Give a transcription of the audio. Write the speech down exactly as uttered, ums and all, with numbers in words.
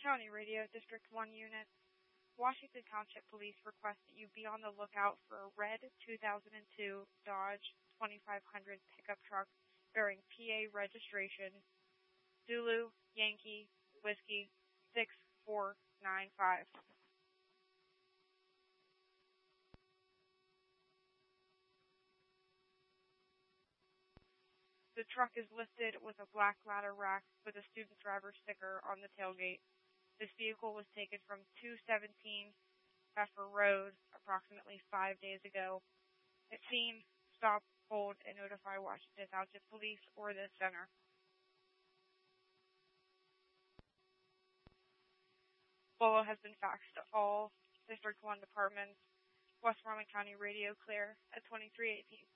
County Radio, District one Unit. Washington Township Police request that you be on the lookout for a red two thousand two Dodge twenty-five hundred pickup truck bearing P A registration Zulu Yankee Whiskey six four nine five. The truck is listed with a black ladder rack with a student driver sticker on the tailgate. This vehicle was taken from two seventeen Pfeffer Road approximately five days ago. At scene, stop, hold, and notify Washington Township Police or the center. BOLO has been faxed to all District one departments. Westmoreland County Radio clear at twenty-three eighteen.